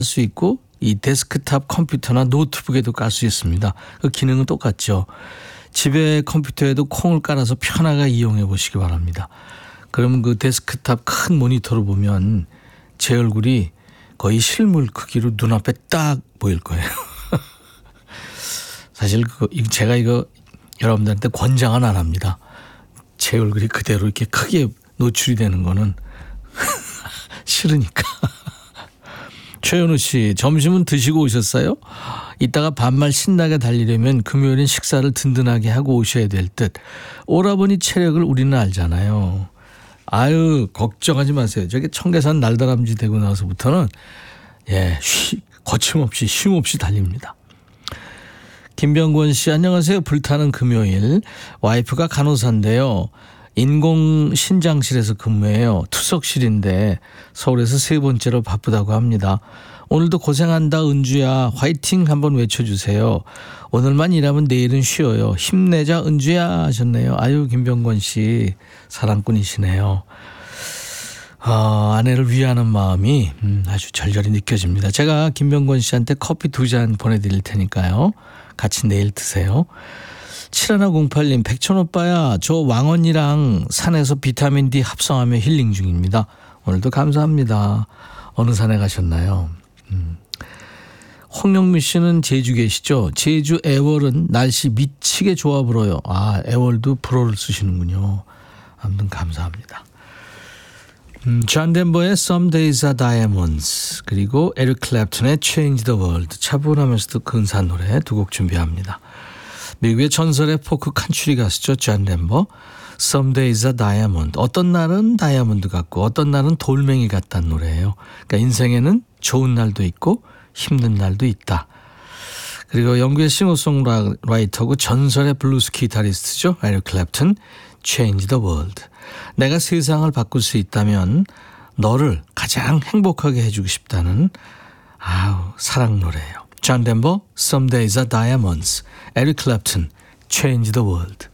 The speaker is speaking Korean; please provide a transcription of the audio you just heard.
수 있고 이 데스크탑 컴퓨터나 노트북에도 깔 수 있습니다. 그 기능은 똑같죠. 집에 컴퓨터에도 콩을 깔아서 편하게 이용해 보시기 바랍니다. 그러면 그 데스크탑 큰 모니터를 보면 제 얼굴이 거의 실물 크기로 눈앞에 딱 보일 거예요. 사실 제가 이거 여러분들한테 권장은 안 합니다. 제 얼굴이 그대로 이렇게 크게 노출이 되는 거는 싫으니까. 최현우 씨, 점심은 드시고 오셨어요? 이따가 반말 신나게 달리려면 금요일엔 식사를 든든하게 하고 오셔야 될 듯. 오라버니 체력을 우리는 알잖아요. 아유, 걱정하지 마세요. 저기 청계산 날다람쥐 되고 나서부터는 거침없이 쉼없이 달립니다. 김병권 씨, 안녕하세요. 불타는 금요일. 와이프가 간호사인데요. 인공신장실에서 근무해요. 투석실인데 서울에서 세 번째로 바쁘다고 합니다. 오늘도 고생한다 은주야. 화이팅 한번 외쳐주세요. 오늘만 일하면 내일은 쉬어요. 힘내자 은주야 하셨네요. 아유, 김병권 씨 사랑꾼이시네요. 아내를 위하는 마음이 아주 절절히 느껴집니다. 제가 김병권 씨한테 커피 2잔 보내드릴 테니까요. 같이 내일 드세요. 7108님, 백천오빠야, 저 왕언니랑 산에서 비타민 D 합성하며 힐링 중입니다. 오늘도 감사합니다. 어느 산에 가셨나요? 홍영미 씨는 제주 계시죠? 제주 애월은 날씨 미치게 좋아 불어요. 아, 애월도 불어를 쓰시는군요. 아무튼 감사합니다. 존 덴버의 Some Days Are Diamonds, 그리고 에릭 클랩튼의 Change the World, 차분하면서도 근사한 노래 두 곡 준비합니다. 미국의 전설의 포크 칸츄리 가수죠. 존 덴버. Some days are diamond. 어떤 날은 다이아몬드 같고 어떤 날은 돌멩이 같다는 노래예요. 그러니까 인생에는 좋은 날도 있고 힘든 날도 있다. 그리고 영국의 싱어송라이터고 전설의 블루스 기타리스트죠. 에릭 클랩튼. Change the world. 내가 세상을 바꿀 수 있다면 너를 가장 행복하게 해주고 싶다는 사랑 노래예요. 존 덴버, Some Days Are Diamonds, 에릭 클랩튼, Change the World.